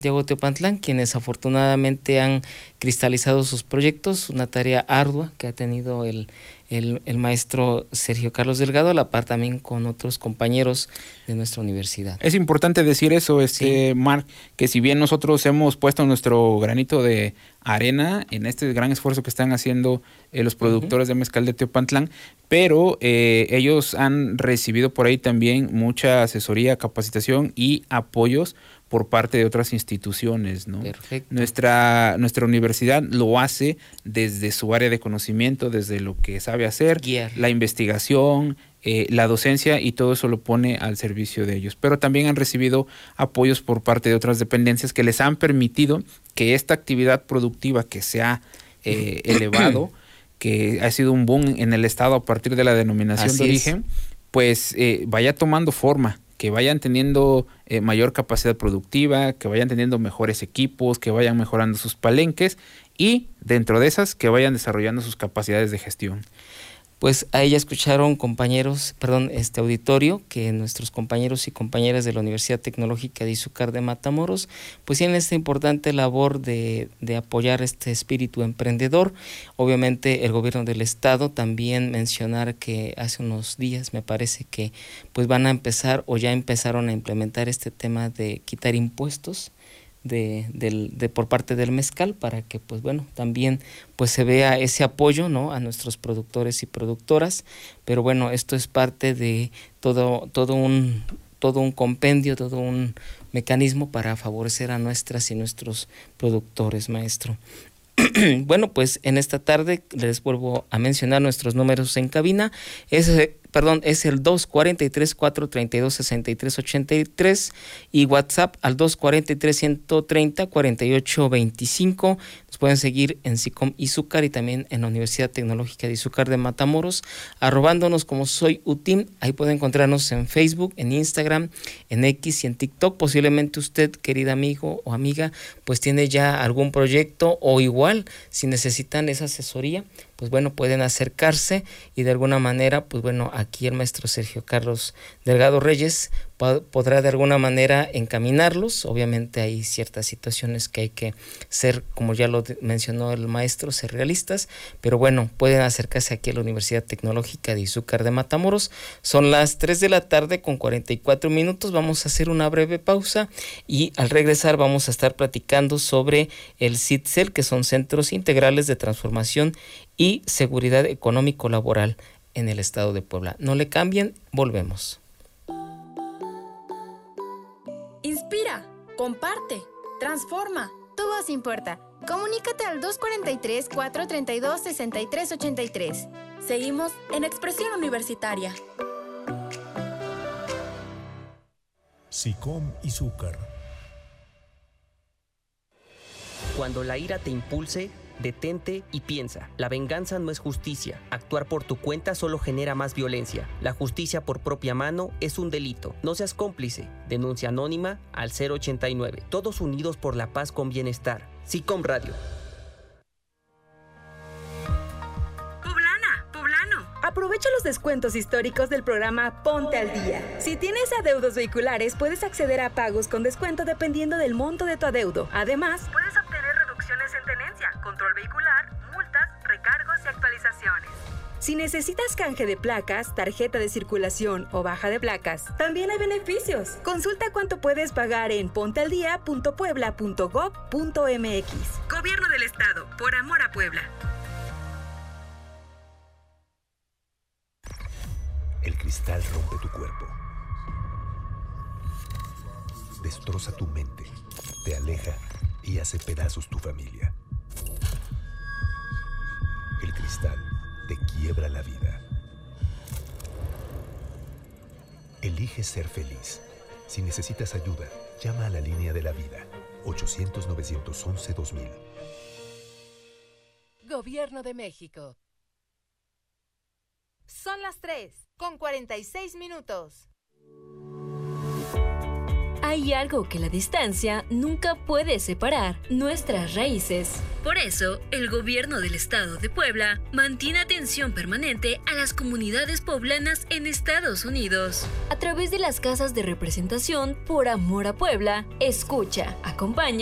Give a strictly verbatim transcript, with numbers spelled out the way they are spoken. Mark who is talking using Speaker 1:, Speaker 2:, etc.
Speaker 1: Santiago Teopantlán, quienes afortunadamente han cristalizado sus proyectos, una tarea ardua que ha tenido el, el, el maestro Sergio Carlos Delgado, a la par también con otros compañeros de nuestra universidad.
Speaker 2: Es importante decir eso, este sí. Marc, que si bien nosotros hemos puesto nuestro granito de arena en este gran esfuerzo que están haciendo eh, los productores uh-huh. de mezcal de Teopantlán, pero eh, ellos han recibido por ahí también mucha asesoría, capacitación y apoyos por parte de otras instituciones, ¿no?
Speaker 1: Perfecto.
Speaker 2: Nuestra, nuestra universidad lo hace desde su área de conocimiento, desde lo que sabe hacer,
Speaker 1: Guiar.
Speaker 2: La investigación, eh, la docencia, y todo eso lo pone al servicio de ellos. Pero también han recibido apoyos por parte de otras dependencias que les han permitido que esta actividad productiva que se ha eh, elevado, que ha sido un boom en el estado a partir de la denominación
Speaker 1: Así
Speaker 2: de origen,
Speaker 1: es.
Speaker 2: pues eh, vaya tomando forma, que vayan teniendo eh, mayor capacidad productiva, que vayan teniendo mejores equipos, que vayan mejorando sus palenques y dentro de esas que vayan desarrollando sus capacidades de gestión.
Speaker 1: Pues ahí ya escucharon, compañeros, perdón, este auditorio, que nuestros compañeros y compañeras de la Universidad Tecnológica de Izúcar de Matamoros pues tienen esta importante labor de, de apoyar este espíritu emprendedor. Obviamente el gobierno del estado, también mencionar que hace unos días me parece que pues van a empezar o ya empezaron a implementar este tema de quitar impuestos De, del, de por parte del mezcal, para que pues bueno también pues se vea ese apoyo, ¿no?, a nuestros productores y productoras. Pero bueno, esto es parte de todo todo un todo un compendio, todo un mecanismo para favorecer a nuestras y nuestros productores, maestro. Bueno, pues en esta tarde les vuelvo a mencionar nuestros números en cabina. Es Perdón, es el dos cuarenta y tres, cuatrocientos treinta y dos, sesenta y tres ochenta y tres y WhatsApp al dos cuarenta y tres, ciento treinta, cuarenta y ocho veinticinco. Nos pueden seguir en SICOM Izúcar y también en la Universidad Tecnológica de Izúcar de Matamoros, arrobándonos como Soy UTIM. Ahí pueden encontrarnos en Facebook, en Instagram, en X y en TikTok. Posiblemente usted, querido amigo o amiga, pues tiene ya algún proyecto, o igual, si necesitan esa asesoría, pues bueno, pueden acercarse y de alguna manera, pues bueno, aquí el maestro Sergio Carlos Delgado Reyes podrá de alguna manera encaminarlos. Obviamente hay ciertas situaciones que hay que ser, como ya lo mencionó el maestro, ser realistas, pero bueno, pueden acercarse aquí a la Universidad Tecnológica de Izúcar de Matamoros. Son las tres de la tarde con cuarenta y cuatro minutos, vamos a hacer una breve pausa y al regresar vamos a estar platicando sobre el CITSEL, que son Centros Integrales de Transformación y Seguridad Económico Laboral en el estado de Puebla. No le cambien, volvemos.
Speaker 3: Inspira, comparte, transforma.
Speaker 4: Tu voz importa. Comunícate al dos cuarenta y tres, cuatrocientos treinta y dos, sesenta y tres ochenta y tres.
Speaker 3: Seguimos en Expresión Universitaria.
Speaker 5: SICOM Izúcar.
Speaker 6: Cuando la ira te impulse, detente y piensa. La venganza no es justicia. Actuar por tu cuenta solo genera más violencia. La justicia por propia mano es un delito. No seas cómplice. Denuncia anónima al cero ochenta y nueve. Todos unidos por la paz con bienestar. SICOM Radio.
Speaker 3: Poblana, poblano.
Speaker 7: Aprovecha los descuentos históricos del programa Ponte al Día. Si tienes adeudos vehiculares, puedes acceder a pagos con descuento dependiendo del monto de tu adeudo. Además,
Speaker 3: puedes obtener reducciones en tenencia, control vehicular, multas, recargos y actualizaciones.
Speaker 7: Si necesitas canje de placas, tarjeta de circulación o baja de placas, también hay beneficios. Consulta cuánto puedes pagar en pontealdía punto puebla punto gob punto mx.
Speaker 3: Gobierno del Estado, por amor a Puebla.
Speaker 5: El cristal rompe tu cuerpo, destroza tu mente, te aleja y hace pedazos tu familia. El cristal te quiebra la vida. Elige ser feliz. Si necesitas ayuda, llama a la línea de la vida, ochocientos, novecientos once, dos mil.
Speaker 8: Gobierno de México. Son las tres con cuarenta y seis minutos. hay algo que la distancia nunca puede separar: nuestras raíces.
Speaker 9: Por eso, el gobierno del estado de Puebla mantiene atención permanente a las comunidades poblanas en Estados Unidos.
Speaker 8: A través de las casas de representación por amor a Puebla, escucha, acompaña